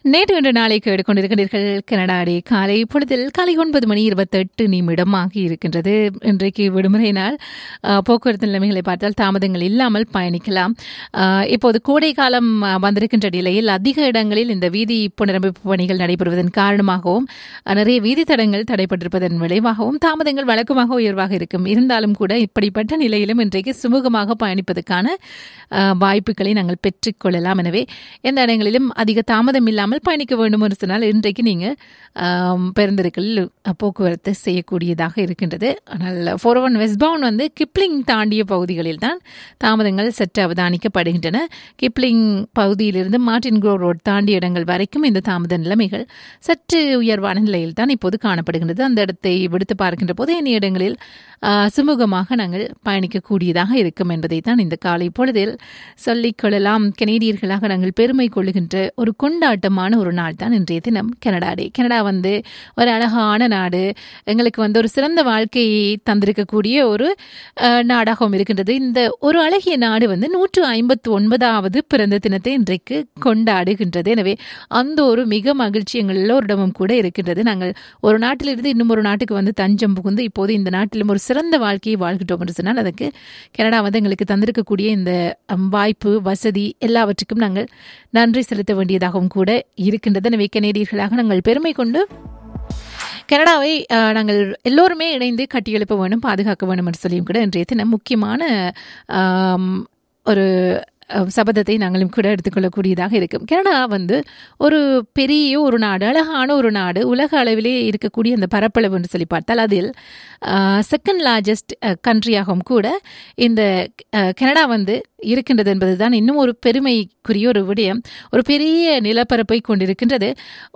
நேற்று இன்று நாளை கேட்டுக்கொண்டிருக்கிறீர்கள். கனடாடே காலை பொழுதில் காலை 9:28 ஆகி இருக்கின்றது. இன்றைக்கு விடுமுறை நாள். போக்குவரத்து நிலைமைகளை பார்த்தால் தாமதங்கள் இல்லாமல் பயணிக்கலாம். இப்போது கோடை காலம் வந்திருக்கின்ற நிலையில் அதிக இடங்களில் இந்த வீதி புனரமைப்பு பணிகள் நடைபெறுவதன் காரணமாகவும் நிறைய வீதி தடங்கள் தடைப்பட்டிருப்பதன் விளைவாகவும் தாமதங்கள் வழக்கமாக உயர்வாக இருக்கும். இருந்தாலும் கூட இப்படிப்பட்ட நிலையிலும் இன்றைக்கு சுமூகமாக பயணிப்பதற்கான வாய்ப்புகளை நாங்கள் பெற்றுக்கொள்ளலாம். எனவே எந்த இடங்களிலும் அதிக தாமதம் இல்லாமல் பயணிக்க வேண்டும் என்று சொன்னால் இன்றைக்கு நீங்கள் பேருந்துகளில் போக்குவரத்து செய்யக்கூடியதாக இருக்கின்றது. ஆனால் 401 வெஸ்ட்பவுண்ட் வந்து கிப்ளிங் தாண்டிய பகுதிகளில் தான் தாமதங்கள் சற்று அவதானிக்கப்படுகின்றன. கிப்ளிங் பகுதியிலிருந்து மார்டின் க்ரோ ரோட் தாண்டிய இடங்கள் வரைக்கும் இந்த தாமத நிலைமைகள் சற்று உயர்வான நிலையில் தான் இப்போது காணப்படுகின்றது. அந்த இடத்தை விடுத்து பார்க்கின்ற போது இனிய இடங்களில் சுமூகமாக நாங்கள் பயணிக்கக்கூடியதாக இருக்கும் என்பதை தான் இந்த காலை பொழுதில் சொல்லிக்கொள்ளலாம். கனேடியர்களாக நாங்கள் பெருமை கொள்ளுகின்ற ஒரு கொண்டாட்டமான ஒரு நாள் தான் இன்றைய தினம் கனடா டே. கனடா வந்து ஒரு அழகான நாடு, எங்களுக்கு வந்து ஒரு சிறந்த வாழ்க்கையை தந்திருக்கக்கூடிய ஒரு நாடாகவும் இருக்கின்றது. இந்த ஒரு அழகிய நாடு வந்து 159வது பிறந்த தினத்தை இன்றைக்கு கொண்டாடுகின்றது. எனவே அந்த ஒரு மிக மகிழ்ச்சி எங்கள் எல்லோரிடமும் கூட இருக்கின்றது. நாங்கள் ஒரு நாட்டிலிருந்து இன்னும் ஒரு நாட்டுக்கு வந்து தஞ்சம் புகுந்து இப்போது இந்த நாட்டிலும் ஒரு சிறந்த வாழ்க்கையை வாழ்கின்றோம் என்று சொன்னால் அதுக்கு கனடா வந்து எங்களுக்கு தந்திருக்கக்கூடிய இந்த வாய்ப்பு வசதி எல்லாவற்றுக்கும் நாங்கள் நன்றி செலுத்த வேண்டியதாகவும் கூட இருக்கின்றது. எனவே கனேடியர்களாக நாங்கள் பெருமை கொண்டு கனடாவை நாங்கள் எல்லோருமே இணைந்து கட்டியெழுப்ப வேண்டும், பாதுகாக்க வேண்டும் என்று சொல்லியும் கூட இன்றைய தினம் முக்கியமான ஒரு சபதத்தை நாங்களும் கூட எடுத்துக்கொள்ளக்கூடியதாக இருக்கும். கனடா வந்து ஒரு பெரிய ஒரு நாடு, அழகான ஒரு நாடு. உலக அளவிலே இருக்கக்கூடிய அந்த பரப்பளவு என்று சொல்லி பார்த்தால் அதில் செகண்ட் லார்ஜஸ்ட் கண்ட்ரியாகவும் கூட இந்த கனடா வந்து இருக்கின்றது என்பதுதான் இன்னும் ஒரு பெருமைக்குரிய ஒரு விடயம். ஒரு பெரிய நிலப்பரப்பை கொண்டிருக்கின்றது.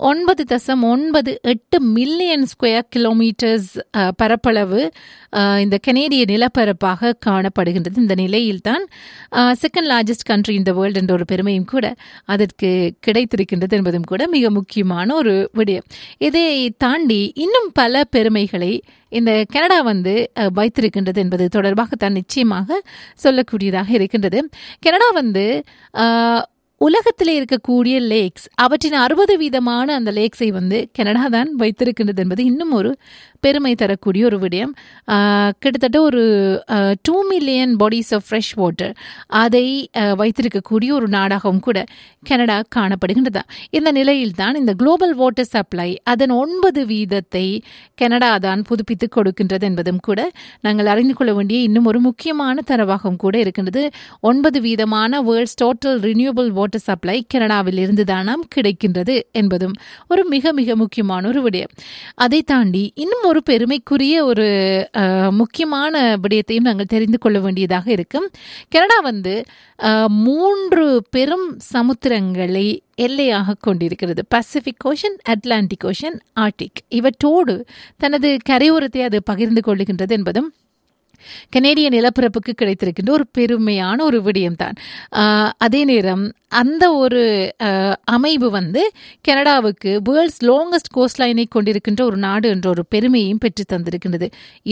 9.98 மில்லியன் ஸ்கொயர் கிலோமீட்டர்ஸ் பரப்பளவு இந்த கனேடிய நிலப்பரப்பாக காணப்படுகின்றது. இந்த நிலையில்தான் second largest country in the world என்ற ஒரு பெருமையும் கூட அதற்கு கிடைத்திருக்கின்றது என்பதும் கூட மிக முக்கியமான ஒரு விடயம். இதை தாண்டி இன்னும் பல பெருமைகளை இந்த கனடா வந்து வைத்திருக்கின்றது என்பது தொடர்பாகத்தான் நிச்சயமாக சொல்லக்கூடியதாக இருக்கின்றது. கனடா வந்து உலகத்திலே இருக்கக்கூடிய லேக்ஸ் அவற்றின் 60% அந்த லேக்ஸை வந்து கனடா தான் வைத்திருக்கின்றது என்பது இன்னும் ஒரு பெருமை தரக்கூடிய ஒரு விடயம். கிட்டத்தட்ட ஒரு 2 million bodies of fresh water அதை வைத்திருக்கக்கூடிய ஒரு நாடாகவும் கூட கனடா காணப்படுகின்றது. இந்த நிலையில்தான் இந்த குளோபல் வாட்டர் சப்ளை அதன் 9% கனடா தான் புதுப்பித்து கொடுக்கின்றது என்பதும் கூட நாங்கள் அறிந்து கொள்ள வேண்டிய இன்னும் ஒரு முக்கியமான தரவாகவும் கூட இருக்கின்றது. 9% world's total renewable water supply கனடாவில் இருந்து தானாம் கிடைக்கின்றது என்பதும் ஒரு மிக மிக முக்கியமான ஒரு விடயம். அதை தாண்டி இன்னும் ஒரு பெருமைக்குரிய ஒரு முக்கியமான விடயத்தையும் நாங்கள் தெரிந்து கொள்ள வேண்டியதாக இருக்கும். கனடா வந்து 3 பெரும் சமுத்திரங்களை எல்லையாக கொண்டிருக்கிறது. Pacific ocean, Atlantic ocean, Arctic. இவற்றோடு தனது கரையோரத்தை அது பகிர்ந்து கொள்ளுகின்றது என்பதும் கனேடிய நிலப்பரப்புக்கு கிடைத்திருக்கின்ற ஒரு பெருமையான ஒரு விடயம்தான். அதே நேரம் அந்த ஒரு அமைவு வந்து கனடாவுக்கு வேர்ல்ட்ஸ் லாங்கஸ்ட் கோஸ்ட் லைனை கொண்டிருக்கின்ற ஒரு நாடு என்ற ஒரு பெருமையையும் பெற்று தந்திருக்கின்றது.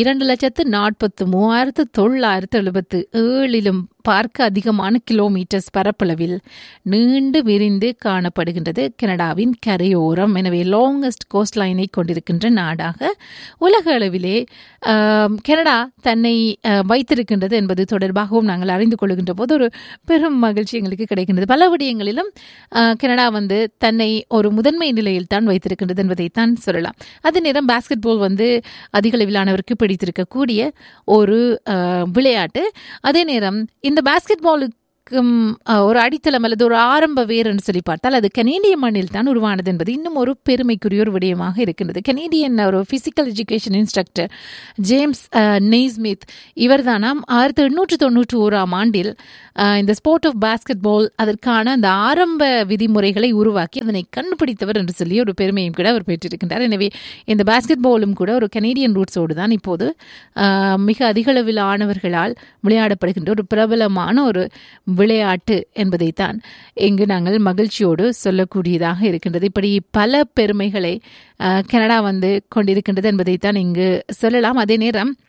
2,43,977 பார்க்க அதிகமான கிலோமீட்டர்ஸ் பரப்பளவில் நீண்டு விரிந்து காணப்படுகின்றது கனடாவின் கரையோரம். எனவே லாங்கஸ்ட் கோஸ்ட் லைனை கொண்டிருக்கின்ற நாடாக உலக அளவிலே கனடா தன்னை வைத்திருக்கின்றது என்பது தொடர்பாகவும் நாங்கள் அறிந்து கொள்கின்ற போது ஒரு பெரும் மகிழ்ச்சி எங்களுக்கு கிடைக்கின்றது. பல விடயங்களிலும் கனடா வந்து தன்னை ஒரு முதன்மை நிலையில் தான் வைத்திருக்கின்றது என்பதைத்தான் சொல்லலாம். அதே நேரம் பாஸ்கெட் பால் வந்து அதிக அளவிலானவருக்கு பிடித்திருக்கக்கூடிய ஒரு விளையாட்டு. அதே நேரம் இந்த பாஸ்கெட் பாலுக்கு ஒரு அடித்தளம் அல்லது ஒரு ஆரம்ப வேர் என்று சொல்லி பார்த்தால் அது கனேடிய மண்ணில் தான் உருவானது என்பது இன்னும் ஒரு பெருமைக்குரிய ஒரு விடயமாக இருக்கின்றது. கனேடியன் ஒரு physical education instructor James Naismith இவர் தானாம் 1891 இந்த ஸ்போர்ட் ஆஃப் பாஸ்கெட் பால் அதற்கான அந்த ஆரம்ப விதிமுறைகளை உருவாக்கி அதனை கண்டுபிடித்தவர் என்று சொல்லி ஒரு பெருமையும் கூட அவர் பெற்றிருக்கின்றார். எனவே இந்த பாஸ்கெட் பாலும் கூட ஒரு கனேடியன் ரூட்ஸோடு தான் இப்போது மிக அதிகளவிலானவர்களால் விளையாடப்படுகின்ற ஒரு பிரபலமான ஒரு விளையாட்டு என்பதைத்தான் இங்கு நாங்கள் மகிழ்ச்சியோடு சொல்லக்கூடியதாக இருக்கின்றது. இப்படி பல பெருமைகளை கனடா வந்து கொண்டிருக்கின்றது என்பதைத்தான் இங்கு சொல்லலாம். அதே நேரம்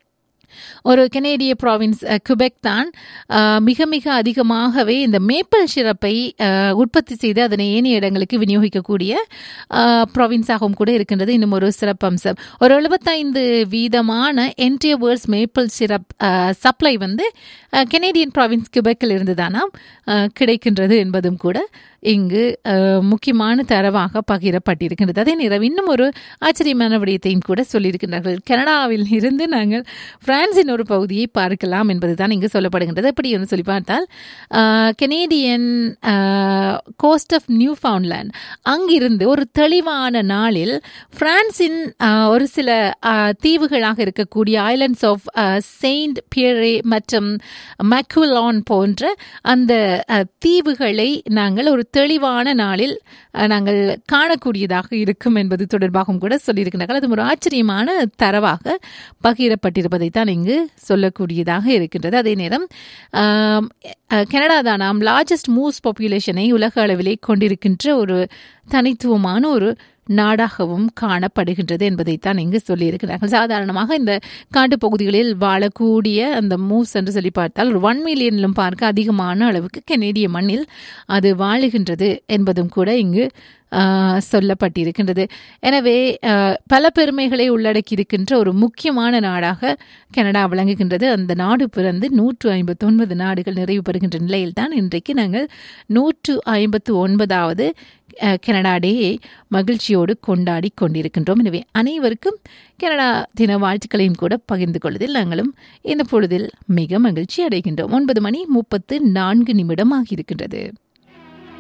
ஒரு கனேடிய ப்ராவின்ஸ் குபெக் தான் மிக மிக அதிகமாகவே இந்த மேப்பிள் சிரப்பை உற்பத்தி செய்து அதனை ஏனைய இடங்களுக்கு விநியோகிக்கக்கூடிய ப்ராவின்ஸாகவும் கூட இருக்கின்றது. இன்னும் ஒரு சிறப்பம்சம், ஒரு 75% entire world's maple syrup supply வந்து கனேடியன் ப்ராவின்ஸ் குபெக்கில் இருந்து தானா கிடைக்கின்றது என்பதும் கூட இங்கு முக்கியமான தரவாக பகிரப்பட்டிருக்கின்றது. அதே நேரம் இன்னும் ஒரு ஆச்சரியமான விடயத்தையும் கூட சொல்லியிருக்கின்றார்கள். கனடாவில் இருந்து நாங்கள் பிரான்சின் ஒரு பகுதியை பார்க்கலாம் என்பதுதான் இங்கு சொல்லப்படுகின்றது. எப்படி என்று சொல்லி பார்த்தால் கனேடியன் கோஸ்ட் ஆஃப் நியூ ஃபவுண்ட்லேண்ட் அங்கிருந்து ஒரு தெளிவான நாளில் பிரான்சின் ஒரு சில தீவுகளாக இருக்கக்கூடிய ஐலண்ட்ஸ் ஆஃப் செயின்ட் பியரே மற்றும் மக்குலான் போன்ற அந்த தீவுகளை நாங்கள் ஒரு தெளிவான நாளில் நாங்கள் காணக்கூடியதாக இருக்கும் என்பது தொடர்பாகவும் கூட சொல்லியிருக்கிறார்கள். அது ஒரு ஆச்சரியமான தரவாக பகிரப்பட்டிருப்பதை தான் இங்கு சொல்லக்கூடியதாக இருக்கின்றது. அதே நேரம் கனடா தான் நாம் லார்ஜஸ்ட் மூஸ் பாப்புலேஷனை உலக அளவிலே கொண்டிருக்கின்ற ஒரு தனித்துவமான ஒரு நாடாகவும் காணப்படுகின்றது என்பதைத்தான் இங்கு சொல்லியிருக்கிறார்கள். சாதாரணமாக இந்த காட்டுப்பகுதிகளில் வாழக்கூடிய அந்த மூஸ் என்று சொல்லி பார்த்தால் ஒரு 1 மில்லியனிலும் பார்க்க அதிகமான அளவுக்கு கனேடிய மண்ணில் அது வாழுகின்றது என்பதும் கூட இங்கு சொல்லப்பட்டிருக்கின்றது. எனவே பல பெருமைகளை உள்ளடக்கி இருக்கின்ற ஒரு முக்கியமான நாடாக கனடா விளங்குகின்றது. அந்த நாடு பிறந்து 159 நாடுகள் நிறைவு பெறுகின்ற நிலையில்தான் இன்றைக்கு நாங்கள் 159வது கனடா டேயை மகிழ்ச்சியோடு கொண்டாடி கொண்டிருக்கின்றோம். எனவே அனைவருக்கும் கனடா தின வாழ்த்துக்களையும் கூட பகிர்ந்து கொள்வதில் நாங்களும் இந்த பொழுதில் மிக மகிழ்ச்சி அடைகின்றோம். 9:34 ஆகியிருக்கின்றது.